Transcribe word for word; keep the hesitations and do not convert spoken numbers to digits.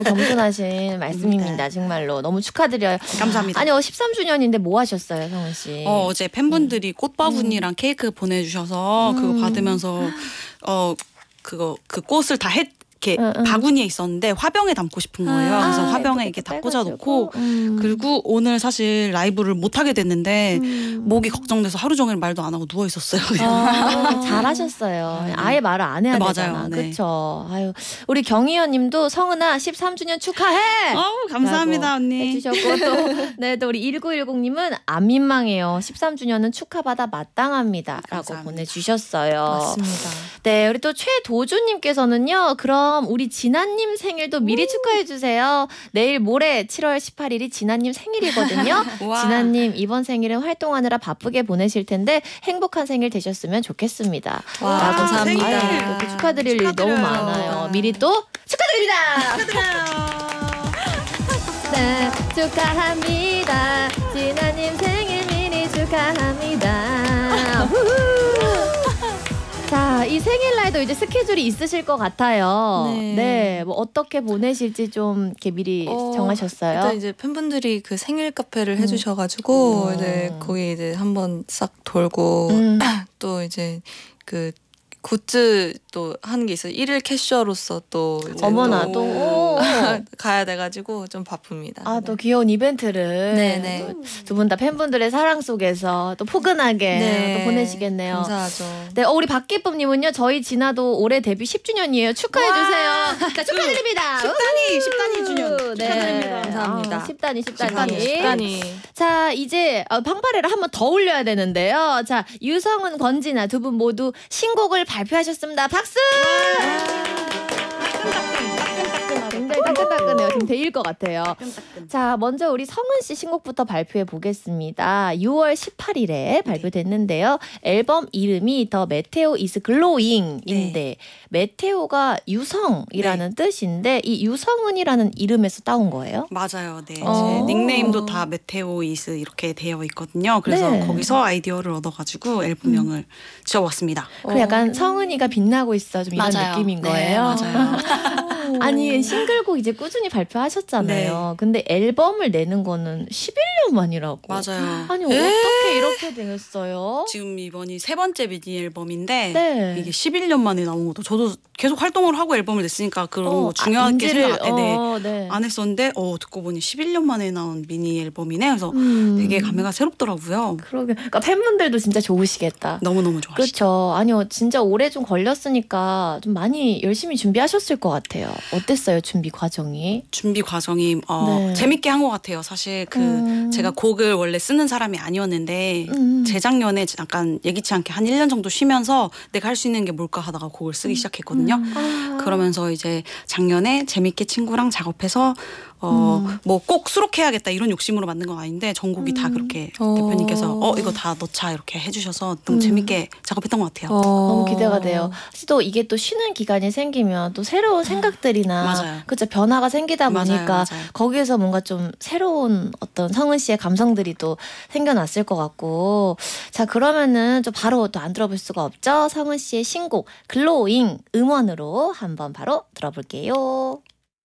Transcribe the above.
겸손하신 말씀입니다. 정말로 너무 축하드려요. 감사합니다. 아니 어, 십삼 주년인데 뭐 하셨어요, 성은 씨? 어, 어제 팬분들이 꽃바구니랑 음. 케이크 보내주셔서 음. 그거 받으면서 어 그거 그 꽃을 다 했. 이렇게 응, 응. 바구니에 있었는데 화병에 담고 싶은 거예요. 아, 그래서 화병에 이렇게 다 꽂아놓고 음. 그리고 오늘 사실 라이브를 못 하게 됐는데 음. 목이 걱정돼서 하루 종일 말도 안 하고 누워 있었어요. 아, 잘하셨어요. 네. 아예 말을 안 해야 네, 되잖아. 맞아요. 네. 그렇죠. 아유, 우리 경희연님도 성은아 십삼 주년 축하해. 어우, 감사합니다 언니. 해주셨고 또 네, 또 우리 일구일공님은 안 민망해요. 십삼 주년은 축하받아 마땅합니다라고 감사합니다. 보내주셨어요. 맞습니다. 네, 우리 또 최도준님께서는요. 그럼 우리 진아님 생일도 미리 축하해주세요. 내일 모레 칠월 십팔일이 진아님 생일이거든요. 진아님 이번 생일은 활동하느라 바쁘게 보내실 텐데 행복한 생일 되셨으면 좋겠습니다. 와, 라고 감사합니다. 아유, 또 축하드릴 일 너무 많아요. 미리 또 축하드립니다. 축하드려요. 네, 축하합니다. 진아님 생일 미리 축하합니다. 자, 이 생일날도 이제 스케줄이 있으실 것 같아요. 네. 네, 뭐 어떻게 보내실지 좀 이렇게 미리 어, 정하셨어요? 일단 이제 팬분들이 그 생일 카페를 음. 해주셔가지고 음. 이제 거기 이제 한번 싹 돌고 음. 또 이제 그 굿즈 또 하는 게 있어요. 일일 캐셔로서 또 이제 어머나 또, 또 가야 돼가지고 좀 바쁩니다. 아, 또 귀여운 이벤트를 네네. 두 분 다 팬분들의 사랑 속에서 또 포근하게 네. 또 보내시겠네요. 감사하죠. 네, 어, 우리 박기쁨님은요. 저희 진아도 올해 데뷔 십 주년이에요. 축하해주세요. 자, 축하드립니다. 십 단위, 십 단위 주년 네. 축하드립니다. 감사합니다. 아, 십 단위, 십 단위. 십 단위, 십 단위. 자, 이제 팡파레를 한 번 더 올려야 되는데요. 자, 유성은, 권진아 두 분 모두 신곡을 발표하셨습니다. 박수! 굉장히 따끈따끈해요. 지금 데일 것 같아요. 자, 먼저 우리 성은 씨 신곡부터 발표해 보겠습니다. 유월 십팔일에 발표됐는데요. 앨범 이름이 더 메테오 이즈 글로잉인데 네. 메테오가 유성이라는 네. 뜻인데 이 유성은이라는 이름에서 따온 거예요? 맞아요. 네. 어. 제 닉네임도 다 메테오 이즈 이렇게 되어 있거든요. 그래서 네. 거기서 아이디어를 얻어가지고 앨범명을 음. 지어봤습니다. 그 약간 성은이가 빛나고 있어 좀 이런 맞아요. 느낌인 네, 거예요. 맞아요. 아니 싱글곡 이제 꾸준히 발표하셨잖아요. 네. 근데 앨범을 내는 거는 십일 년 만이라고. 맞아요. 아니 어떻게 이렇게 되겠어요? 지금 이번이 세 번째 미니 앨범인데 네. 이게 십일 년 만에 나온 것도 저도 계속 활동을 하고 앨범을 냈으니까 그런 어, 거 중요하게 아, 생각 안, 네. 어, 네. 안 했었는데 어, 듣고 보니 십일 년 만에 나온 미니 앨범이네. 그래서 음. 되게 감회가 새롭더라고요. 그러게. 그러니까 팬분들도 진짜 좋으시겠다. 너무너무 좋아하시죠. 그렇죠. 아니요. 진짜 오래 좀 걸렸으니까 좀 많이 열심히 준비하셨을 것 같아요. 어땠어요? 준비 과정이? 준비 과정이 어, 네. 재밌게 한 것 같아요. 사실 그 음. 제가 곡을 원래 쓰는 사람이 아니었는데 음. 재작년에 잠깐 예기치 않게 한 일 년 정도 쉬면서 내가 할 수 있는 게 뭘까 하다가 곡을 쓰기 시작했거든요. 음. 아. 그러면서 이제 작년에 재밌게 친구랑 작업해서 어, 음. 뭐 꼭 수록해야겠다 이런 욕심으로 만든 건 아닌데 전곡이 음. 다 그렇게 어. 대표님께서 어 이거 다 넣자 이렇게 해주셔서 너무 음. 재밌게 작업했던 것 같아요. 어. 너무 기대가 돼요. 또 이게 또 쉬는 기간이 생기면 또 새로운 생각들이나 맞아요. 그쵸 변화가 생기다 보니까 맞아요, 맞아요. 거기에서 뭔가 좀 새로운 어떤 성은 씨의 감성들이 또 생겨났을 것 같고 자 그러면은 좀 바로 또 안 들어볼 수가 없죠. 성은 씨의 신곡 글로잉 음원으로 한번 바로 들어볼게요.